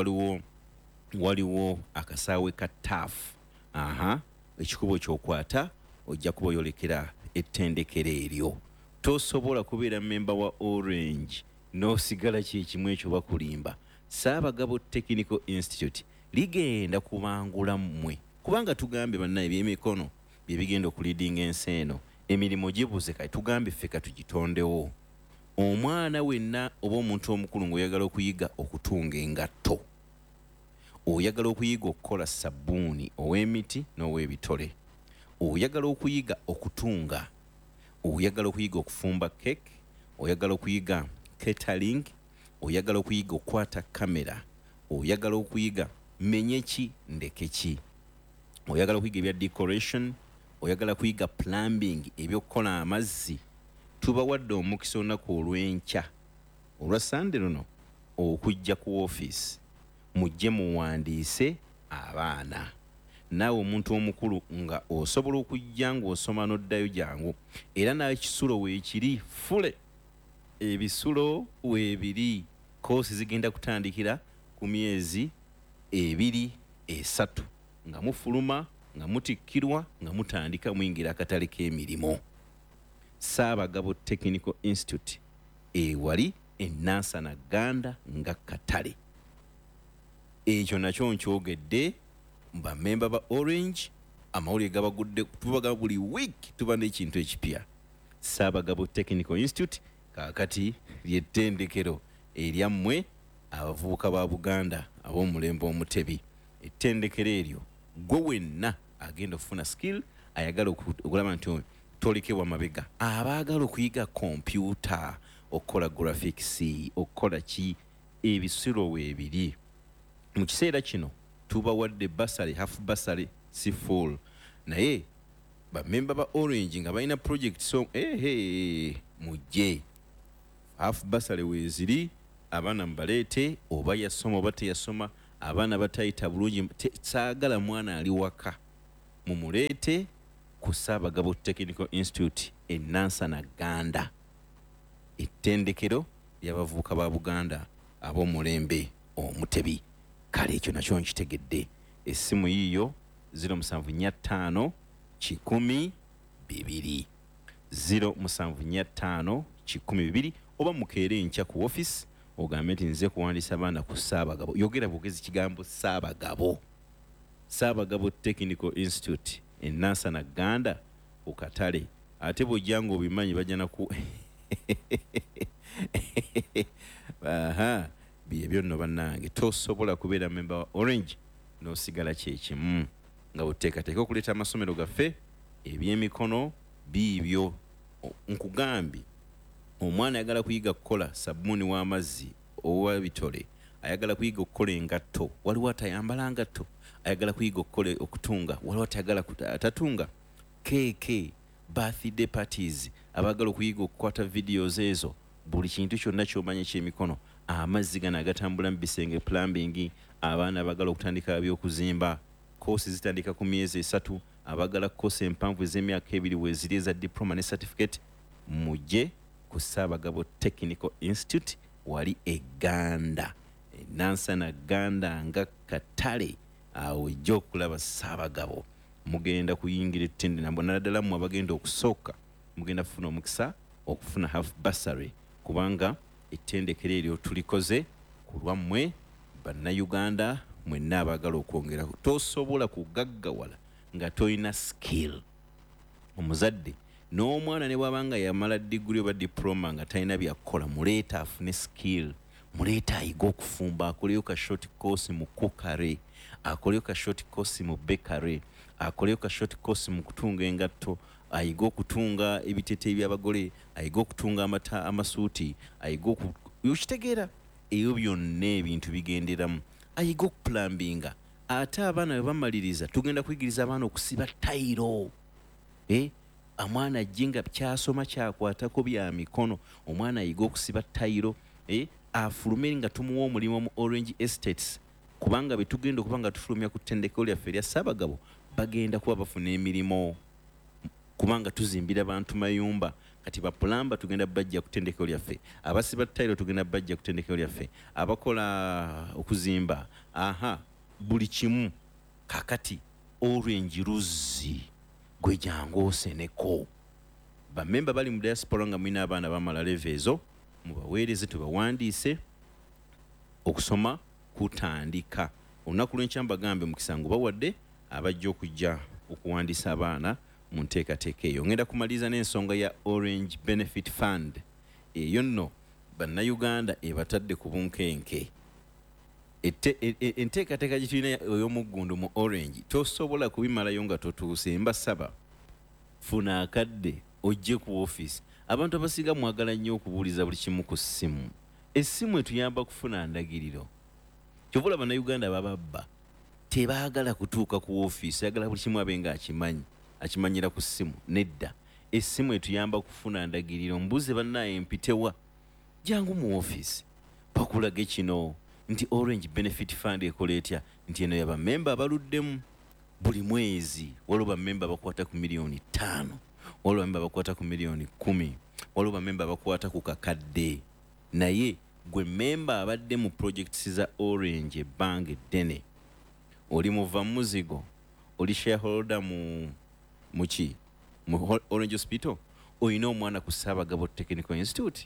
waliwo akasaawe ka TAF. Ekikubo ky'okwata ojja kuba oyolekera ettendekero eryo. Tosobola kubeera memba wa Orange n'osigala kyekimu ekyo bakulimba. Ssaabagabo Technical Institute ligenda kubangula mmwe kubanga tugambe bannaye eby'emikono bye bigenda okuliidinga ensi eno. Emirimu gibuze kati tugambe ffe katugitondewo. Omwana wenna oba omuntu omukulu ng'oyagala okuyiga okutunga engatto, oyagala okuyiga okukola sabbuuni ow'emiti n'ow'ebitole, oyagala okuyiga okutunga, oyagala okuyiga okufumba cake, oyagala okuyiga catering, oyagala okuyiga okukwata kamera, oyagala okuyiga menyeki ndekeki, oyagala okuyiga ebya decoration, oyagala kuyiga plumbing ebyokukola amazzi, tubawadde omukisa olunaku olw'enkya olwa Sande luno okujja ku office mujje muwandiise abaana. Naawe omuntu omukulu nga osobola okujja ng'osoma n'oddayo jangu era nawe ekisulo weekiri fule ebisulo weebiri. Koosi zigenda kutandikira ku myezi 2-3 nga mufuluma nga mutikkirwa nga mutandika muyingira akatale k'emirimu. Ssaabagabo Technical Institute ewali Nansana Ganda nga Katale. Ekyo nakyo nkyogedde bamemba ba Orange amawulire gabagudde tubaga buli week tuba n'ekintu ekipya. Ssaabagabo Technical Institute kaakati ly'ettendekero eryammwe abavubuka ba Buganda ab'omulembe omutebi. Ettendekero eryo gwe wenna agenda okufuna skill ayagala okulaba nti tolekebwa mabega. Abaagala okuyiga kompyuta okukola graphics okukola ki ebisulo weebiri. Mu kiseera kino tubawadde basale half basale si full naye bamemba ba Orange nga balina project so mujje half basale weeziri abaana mbaleete oba yasoma oba teyasoma abaana batayita bulungi saagala mwana ali waka mumuleete ku Ssaabagabo Technical Institute e Nansana-Ganda ettendekero ly'abavubuka ba Buganda ab'omulembe omutebi. Kale ekyo nakyo nkitegedde. Essimu yiiyo 075 10 2 075 10 oba mukeere enkya ku office ogambe nti nze kuwandiisa abaana ku Ssaabagabo. Yogera bugezi kigambo Ssaabagabo. Ssaabagabo Technical Institute e Nansana-Ganda ku Katale. Ate bw'ojjanga obimanyi bajja naku aha byebyo nno bannange tosobola kubeera memba wa Orange n'osigala kyekimu nga buteekateeka okuleeta amasomero gaffe ebyemikono biibyo. Nkugambye omwana ayagala kuyiga kukola sabbuuni w'amazzi owa bitole, ayagala kuyiga okukola engatto, waliwo atayambala ngatto, ayagala kuyiga okutunga, waliwo atayagala atatunga, keeke, birthday parties, abagala okuyiga okukwata videos ezo, buli kintu kyonna ky'omanya eky'emikono, amazzi gano agatambula mu bisenge, plumbing, abaana abagala okutandika by'okuzimba, koosi zitandika ku myezi 3, abagala koosi empanvu ez'emyaka 2 weeziri eza diploma ne certificate, mujje ku Ssaabagabo Technical Institute wali Eganda Nansana-Ganda nga Katale. Awo ejja okulaba Ssaabagabo mugenda kuyingira ettende nabo naddala mu abagenda okusooka mugenda kufuna omukisa okufuna half bursary kubanga ettendekero eryo tulikoze ku lwammwe bannayuganda mwenna abagala okwongera. Tosobola kugaggawala nga toyina skill. Omuzadde n'omwana ne bw'abanga yamala diguli oba diploma nga talina byakukola muleeta afune skill, muleeta ayiga okufumba, akoleyo ka short course mu kukare, akoleyo ka short course mu bakery, akoleyo ka short course mu kutunga engatto, ayiga okutunga ebiteeteeyi by'abagole, ayiga okutunga amasuuti, ayiga okitegeera ebyo byonna ebintu bigenderamu, ayiga okuplambinga. Ate abaana bwe bamaliriza tugenda kuyigiriza abaana okusiba tayiro. Amwana ajjenga kyasoma kyakwatako bya mikono, omwana ayiga okusiba tayiro, afulume nga tumuwa omulimu mu Orange Estates kubanga betugenda okubanga tufulumya ku ttendekero lyaffe erya Ssaabagabo bagenda kuba bafuna emirimu kubanga tuzimbira bantu mayumba. Kati bapulamba tugenda bajja ku ttendekero lyaffe, abasiba tayiro tugenda bajja ku ttendekero lyaffe, abakola okuzimba, buli kimu. Kakati Orange Luzzi gwe jangu oseneko. Bamemba bali mu diaspora nga mwina abaana bamala leve ezo mubaweereze tubawandiise okusoma kutandika. Olunaku lw'enkya mbagambe mukisa ngubawadde abajja okujja okuwandiisa abaana mu nteekateeka eyo. Ngenda kumaliza n'ensonga ya Orange Benefit Fund. Eyo nno bannayuganda ebatadde ku bunkenke. Enteekateeka gye tulina ey'omuggundu mu Orange tosobola kubimalayo nga totuuse. Mbasaba funa akadde ojje ku office. Abantu abasinga mwagala nnyo okubuuliza buli kimu ku ssimu. Essimu etuyamba kufuna ndagiriro. Kyovula bannayuganda bababba tebaagala kutuuka ku office, ayagala buli kimu abe nga akimanyira ku ssimu. Nedda, essimu etuyamba kufuna ndagiriro. Mbuze bannaye mpitewa, jangu mu office bakulage kino nti Orange Benefit Fund ekola etya, nti eno yabamemba abaluddemu buli mwezi waliwo bamemba bakwata ku miliyoni 5, waliwo bamemba bakwata ku miliyoni 10, waliwo bamemba bakwata ku kakadde. Naye gwe memba abadde mu projects za Orange ebbanga eddene, oli muva muzigo, oli shareholder mu Orange Hospital, oyina omwana ku Ssaabagabo Technical Institute,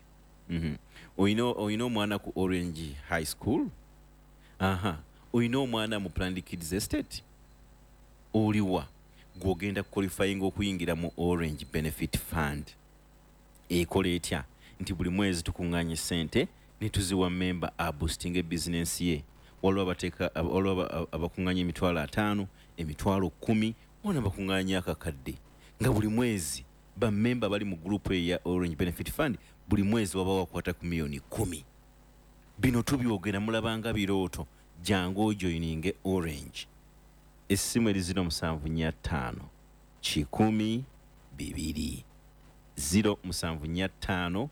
oyina omwana ku Orange High School, oyina omwana mu Planned Kids Estate, oliwa gw'ogenda qualifying okuyingira mu Orange Benefit Fund. Ekola etya nti buli mwezi tukuŋŋaanya ssente ne tuziwa memba aboosting business ye. Waliwo abakuŋŋaanya emitwalo 5, emitwalo 10, wona bakuŋŋaanya akakadde. Nga buli mwezi bamemba bali mu group ya Orange Benefit Fund buli mwezi waba wakwata ku miliyoni 10. Bino tubyogera mulabanga birooto. Jangu ojoininge Orange. Essimu eri 075 102 075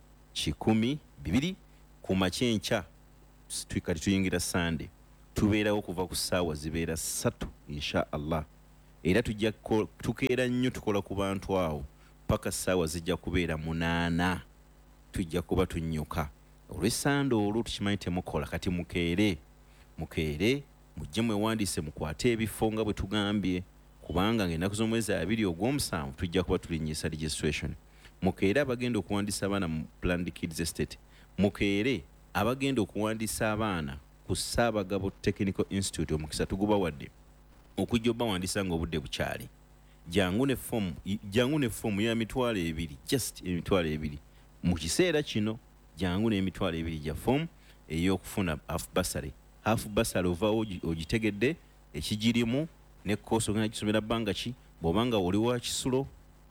102 ku makyenkya kati tuyingira Sunday tubeerawo kuva ku ssaawa zibeera 3 insha Allah era tujja tukeera nnyo tukola ku bantu awo paka ssaawa zijja kubeera 8 tujja kuba tunyuka olw'essande olwo tukimanyi temukola kati mukeere mujje mwewandiise mukwate ebifo nga bwe tugambye kubanga ng'ennaku z'omwezi 2 ogw'omusanvu tujja kuba tulinnyisa registration mukeere abagenda okuwandiisa abaana mu Planned Kids Estate mukeere abagenda okuwandiisa abaana ku Ssaabagabo Technical Institute omukisa tugubawadde okujja obawandiisa ng'obudde bukyali jangu ne fomu ya mitwalo 2 just emitwalo 2 mu kiseera kino jangu n'emitwalo 2 gya fomu ey'okufuna half basari ovaawo ogitegedde ekigirimu ne koosi ogenda gisomera bbanga ki bw'obanga oli wa kisulo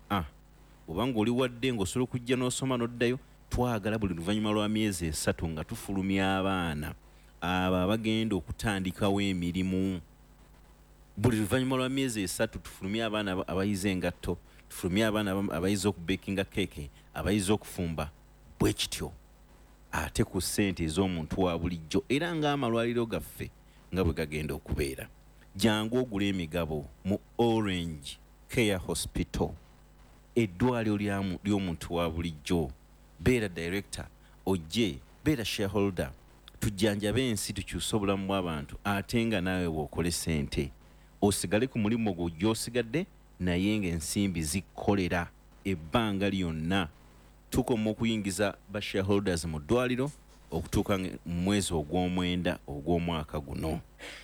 obanga oli wadde ng'osobola okujja n'osoma n'oddayo twagala buli luvannyuma lwa myezi 3 nga tufulumya abaana abo abagenda okutandikawo emirimu buli luvannyuma lwa myezi 3 tufulumya abaana abayize engatto tufulumya abaana abayize okubekinga keeke abayize okufumba bwe kityo ate ku ssente ez'omuntu wa bulijjo era ng'amalwaliro gaffe nga bwe gagenda okubeera jangu ogula emigabo mu Orange Care Hospital eddwaliro ly'omuntu wa bulijjo beera director ojje beera shareholder tujjanjabe ensi tukyusa obulamu bw'abantu ate nga naawe bw'okole ssente osigale ku mulimu gwo gy'osigadde naye ng'ensimbi zikkolera ebbanga lyonna tukoma okuyingiza ba shareholders mu ddwaliro okutuuka mu mwezi ogw'omwenda ogw'omwaka guno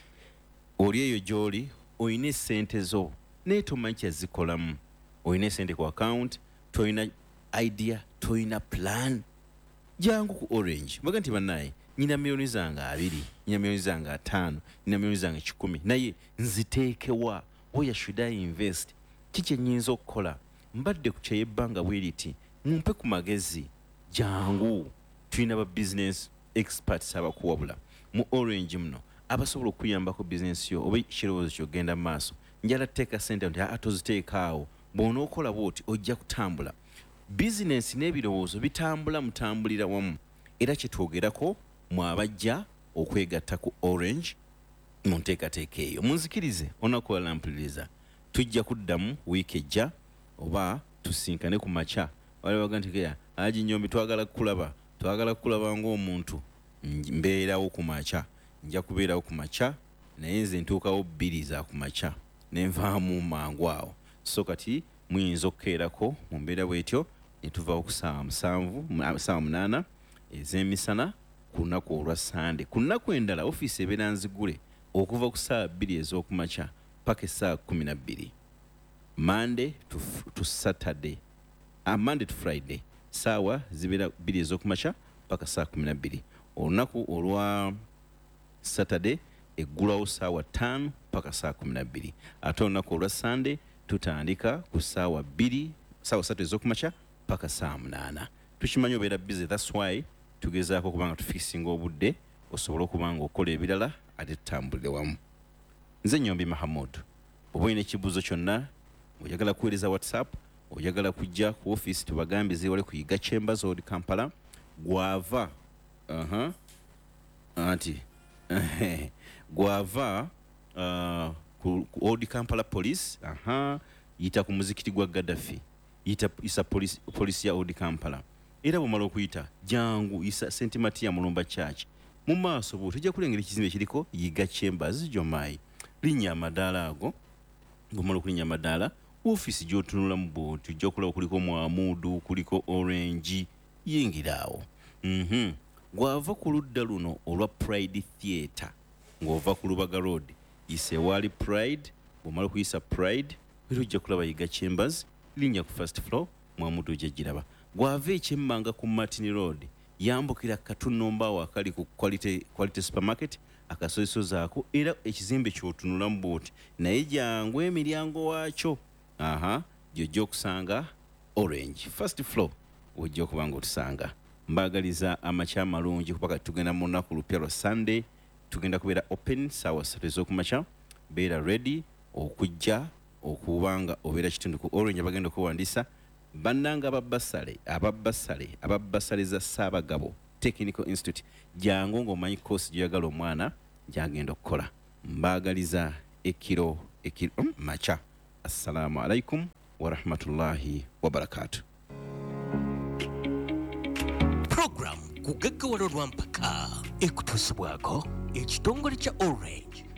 oli eyo gy'oli oyina essente zo naye tomanyi kyazikolamu oyina essente ku account toyina idea toyina plan jangu ku Orange mbaga nti bannaye nyina milioni zange 2 nyina milioni zange 5 nyina milioni zange 10 naye nziteekewa where should I invest kiki nnyinza okukola mbadde ku kyebbanga bweriti mumpe ku magezi jangu tulina ba business experts abakuwabula mu Orange muno abasobola okuyambako business yo oba ekirowoozo kyogenda mu maaso njala teeka ssente nti atoziteekaawo bw'onookola bw'oti ojja kutambula business n'ebirowoozo bitambula mutambulira wamu era kyetwogerako mwabajja okwegatta ku Orange mu nteekateeka eyo munzikirize onakuwala mpuliriza tujja kuddamu wiiki ejja oba tusinkane ku makya wali baga nti keya aji nyombi twagala kukulaba ng'omuntu mbeerawo ku makya nja kubeerawo ku makya naye nze ntuukawo 2 za ku makya ne nvaamu mangu awo so kati muyinza okukeerako mu mbeera bwetyo ne tuvaawo ku ssaawa 8 ez'emisana ku lunaku olwa Sande ku nnaku endala ofiisi ebeera nzigule okuva ku ssaawa 2 ez'okumakya paka essaawa 12 Monday to Saturday Monday to Friday ssaawa zibeera 2 ez'okumakya paka ssaawa 12 olunaku olwa Saturday eggulawo ssaawa 5 paka ssaawa 12 ate olunaku olwa Sunday tutandika ku ssaawa 3 ez'okumakya paka ssaawa 8 tukimanyi obeera busy that's why tugezaako kubanga tufikisinga obudde osobola okubanga okola ebirala ate tutambulire wamu nze Nyombi Mahamud oba olina ekibuuzo kyonna oyagala kuweereza WhatsApp oyagala kujja ku office tubagambye zeewale ku Yiga Chambers Road Kampala gwava gwava ku Old Kampala Police yita ku muzikiti gwa Gaddafi isa police ya Old Kampala era bw'omala okuyita jangu isa St. Matia Mulumba Church mu maaso bwo tujja kulengera ekizimbe kiriko Yiga Chambers Jomayi linnya amadaala ago ng'omala okulinnya amadaala office gy'otunula mu bwo tujja kulaba kuliko Mwamudu kuliko Orange yingiraawo gwava ku ludda luno olwa Pride Theatre ng'ova ku Lubaga Road yise wali Pride bw'omala okuyisa Pride tujja kulaba Yiga Chambers linnya ku first floor Mwamudu ojja giraba gwava ekyemmanga ku Martin Road yambukira Katunumba wakali ku quality supermarket akasozisozaako era ekizimbe ky'otunula mu bwoti naye jangu emiryango waakyo gy'ojja okusanga Orange first floor ojja okuba nga otusanga mbaagaliza amakya amalungi kubaka tugenda mu lunaku lupya lwa Sunday tugenda kubeera open ssaawa 3 ez'okumakya beera ready okujja okubanga obeera kitundu ku Orange abagenda okuwandiisa bannanga ababbasale za Ssaabagabo Technical Institute jangu ng'omanyi course gy'oyagala omwana gy'agenda okukola. Mbaagaliza ekiro macha. Assalamu alaikum wa rahmatullahi wa barakatuh. Program kugaggawala olwampaka ekutuusibwako ekitongole kya Orange